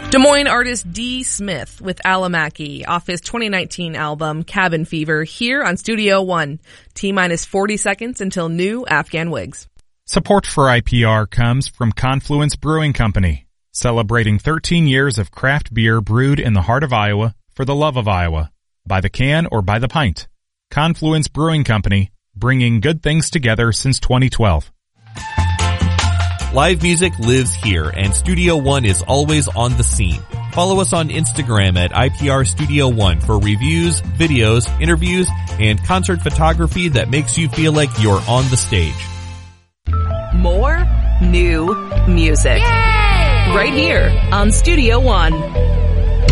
Des Moines artist D. Smith with Alamaki off his 2019 album Cabin Fever here on Studio One. T-minus 40 seconds until new Afghan Wigs. Support for IPR comes from Confluence Brewing Company, celebrating 13 years of craft beer brewed in the heart of Iowa for the love of Iowa. By the can or by the pint. Confluence Brewing Company, bringing good things together since 2012. Live music lives here, and Studio One is always on the scene. Follow us on Instagram at IPR Studio One for reviews, videos, interviews, and concert photography that makes you feel like you're on the stage. More new music. Yay! Right here on Studio One.